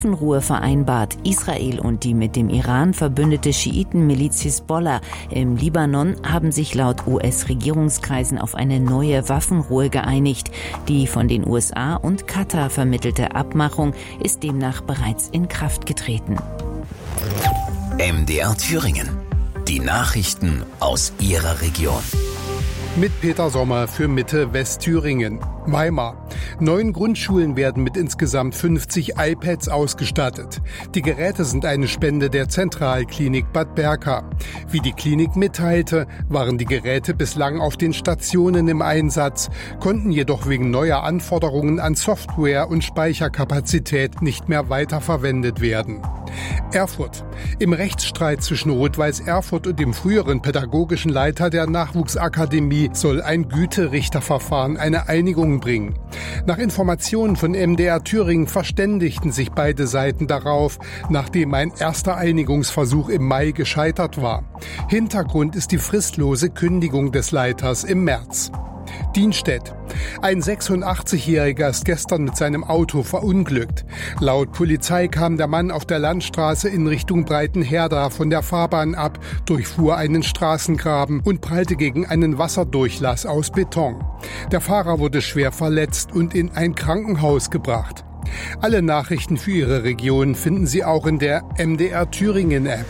Waffenruhe vereinbart. Israel und die mit dem Iran verbündete Schiitenmiliz Hisbollah im Libanon haben sich laut US-Regierungskreisen auf eine neue Waffenruhe geeinigt. Die von den USA und Katar vermittelte Abmachung ist demnach bereits in Kraft getreten. MDR Thüringen. Die Nachrichten aus Ihrer Region. Mit Peter Sommer für Mitte Westthüringen. Weimar. 9 Grundschulen werden mit insgesamt 50 iPads ausgestattet. Die Geräte sind eine Spende der Zentralklinik Bad Berka. Wie die Klinik mitteilte, waren die Geräte bislang auf den Stationen im Einsatz, konnten jedoch wegen neuer Anforderungen an Software und Speicherkapazität nicht mehr weiterverwendet werden. Erfurt. Im Rechtsstreit zwischen Rot-Weiß Erfurt und dem früheren pädagogischen Leiter der Nachwuchsakademie soll ein Güterichterverfahren eine Einigung bringen. Nach Informationen von MDR Thüringen verständigten sich beide Seiten darauf, nachdem ein erster Einigungsversuch im Mai gescheitert war. Hintergrund ist die fristlose Kündigung des Leiters im März. Dienstedt. Ein 86-Jähriger ist gestern mit seinem Auto verunglückt. Laut Polizei kam der Mann auf der Landstraße in Richtung Breitenherda von der Fahrbahn ab, durchfuhr einen Straßengraben und prallte gegen einen Wasserdurchlass aus Beton. Der Fahrer wurde schwer verletzt und in ein Krankenhaus gebracht. Alle Nachrichten für Ihre Region finden Sie auch in der MDR Thüringen App.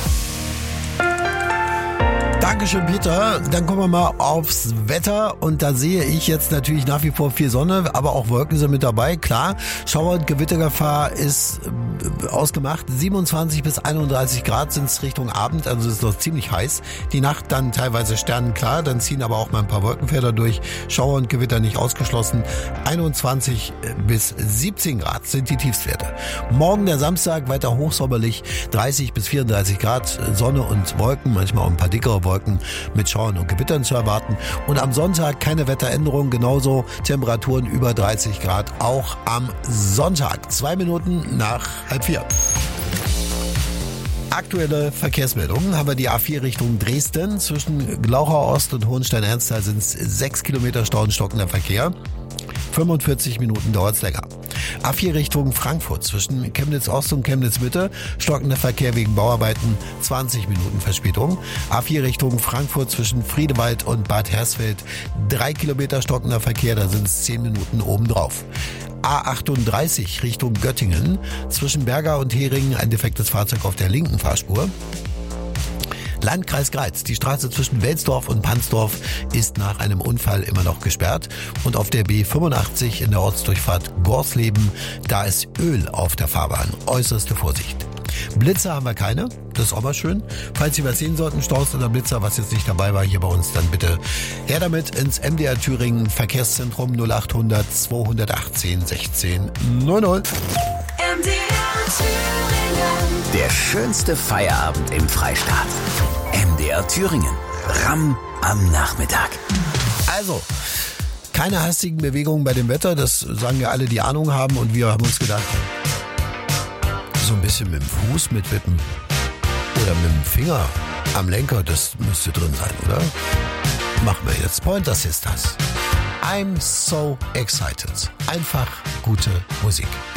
Dankeschön, Peter. Dann kommen wir mal aufs Wetter und da sehe ich jetzt natürlich nach wie vor viel Sonne, aber auch Wolken sind mit dabei. Klar, Schauer- und Gewittergefahr ist ausgemacht. 27 bis 31 Grad sind es Richtung Abend, also es ist noch ziemlich heiß. Die Nacht dann teilweise sternenklar, dann ziehen aber auch mal ein paar Wolkenfelder durch. Schauer und Gewitter nicht ausgeschlossen. 21 bis 17 Grad sind die Tiefstwerte. Morgen der Samstag weiter hochsommerlich, 30 bis 34 Grad, Sonne und Wolken, manchmal auch ein paar dickere Wolken mit Schauern und Gewittern zu erwarten. Und am Sonntag keine Wetteränderung, genauso Temperaturen über 30 Grad, auch am Sonntag. 2 Minuten nach 3:30. Aktuelle Verkehrsmeldungen haben wir die A4 Richtung Dresden. Zwischen Glauchau Ost und Hohenstein-Ernsthal sind es 6 Kilometer Stau und stockender Verkehr. 45 Minuten dauert es länger. A4 Richtung Frankfurt zwischen Chemnitz Ost und Chemnitz Mitte, stockender Verkehr wegen Bauarbeiten, 20 Minuten Verspätung. A4 Richtung Frankfurt zwischen Friedewald und Bad Hersfeld, 3 Kilometer stockender Verkehr, da sind es 10 Minuten obendrauf. A38 Richtung Göttingen, zwischen Berga und Heringen ein defektes Fahrzeug auf der linken Fahrspur. Landkreis Greiz. Die Straße zwischen Welsdorf und Pansdorf ist nach einem Unfall immer noch gesperrt. Und auf der B85 in der Ortsdurchfahrt Gorsleben, da ist Öl auf der Fahrbahn. Äußerste Vorsicht. Blitzer haben wir keine. Das ist auch mal schön. Falls Sie was sehen sollten, Staus oder Blitzer, was jetzt nicht dabei war hier bei uns, dann bitte her damit ins MDR Thüringen Verkehrszentrum 0800 218 16 00. MDR Thüringen. Der schönste Feierabend im Freistaat. MDR Thüringen. Ramm am Nachmittag. Also, keine hastigen Bewegungen bei dem Wetter, das sagen ja alle, die Ahnung haben, und wir haben uns gedacht, so ein bisschen mit dem Fuß mitwippen oder mit dem Finger am Lenker, das müsste drin sein, oder? Machen wir jetzt Pointer Sisters. I'm so excited. Einfach gute Musik.